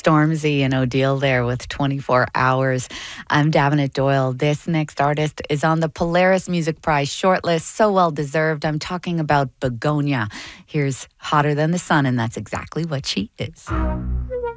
Stormzy and Odile there with 24 Hours. I'm Davenant Doyle. This next artist is on the Polaris Music Prize shortlist. So well deserved. I'm talking about Begonia. Here's Hotter Than the Sun, and that's exactly what she is.